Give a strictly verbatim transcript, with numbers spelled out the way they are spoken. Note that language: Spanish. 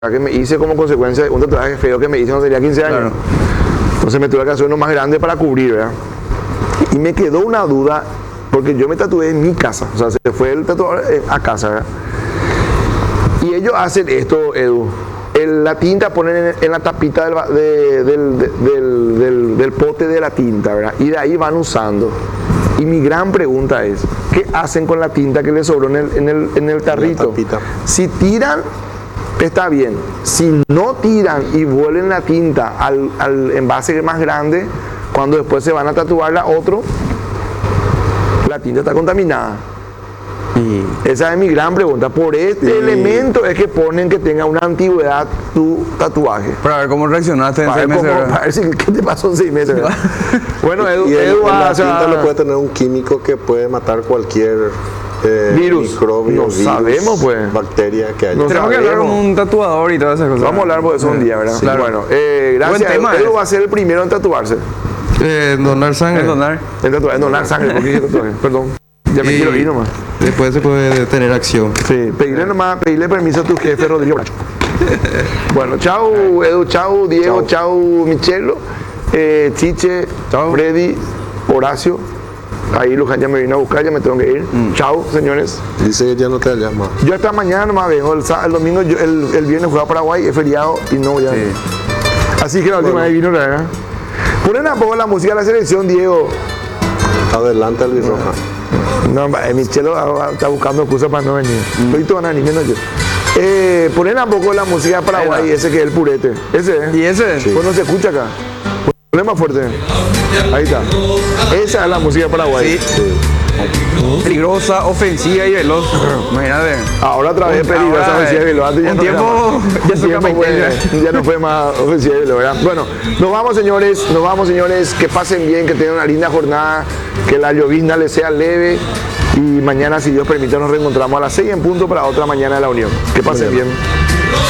que me hice como consecuencia de un tatuaje feo que me hice cuando tenía quince años. Claro. Entonces me tuve que hacer uno más grande para cubrir, ¿verdad? Y me quedó una duda, porque yo me tatué en mi casa, o sea, se fue el tatuador a casa, ¿verdad? Y ellos hacen esto, Edu. El, la tinta ponen en, en la tapita del, de, del, de, del, del, del pote de la tinta, ¿verdad? Y de ahí van usando. Y mi gran pregunta es, ¿qué hacen con la tinta que les sobró en el, en el, en el tarrito? Si tiran, está bien. Si no tiran y vuelven la tinta al, al envase más grande, cuando después se van a tatuar la otro, la tinta está contaminada. Y esa es mi gran pregunta. Por este sí. elemento es que ponen que tenga una antigüedad tu tatuaje. Para ver cómo reaccionaste en seis meses. Cómo, para ver si, qué te pasó en seis meses. Bueno, Edu, y el, Edu la o sea, tinta lo puede tener un químico que puede matar cualquier eh, virus. microbio, no virus, sabemos, pues. bacteria que haya. No tenemos que hablar con un tatuador y todas esas cosas. Vamos a hablar por eso un día, ¿verdad? Sí, claro. Bueno, eh, gracias. Edu, Edu va a ser el primero en tatuarse. Eh, en donar sangre. En donar. En, tatuar, en donar sangre, porque dije tatuaje. Perdón. Ya me y quiero ir nomás. Después se puede tener acción. Sí, pedirle nomás, pedirle permiso a tu jefe, Rodrigo Bracho. Bueno, chau Edu, chau Diego, chau, chau Michelo, eh, Chiche, chau. Freddy, Horacio. Ahí Luján ya me vino a buscar, ya me tengo que ir. Mm. Chau, señores. Dice que ya no te llama. Yo hasta mañana nomás vengo. El, el domingo, yo, el, el viernes juego a Paraguay, es feriado y no voy a. Sí. Así que la última vez vino la verdad. Ponen a poco la música de la selección, Diego. Adelante, Luis Roja. No, eh, Michelo está buscando excusas para no venir. Estoy todo ni menos yo. Eh, ponen a poco la música de Paraguay, ese que es el purete. Ese, ¿eh? ¿Y ese? Sí. Pues no se escucha acá. Ponle más fuerte. Ahí está. Esa es la música de Paraguay. Sí. Sí. Peligrosa, ofensiva y veloz. Imagínate. Ahora otra vez peligrosa, ahora, ofensiva y veloz. Antes ya, un no tiempo, ya, ya, tiempo fue, ya no fue más ofensiva y veloz, ¿verdad? Bueno, nos vamos, señores. Nos vamos, señores. Que pasen bien, que tengan una linda jornada. Que la llovizna les sea leve. Y mañana, si Dios permite, nos reencontramos a las seis en punto para otra mañana de la Unión. Que pasen bien.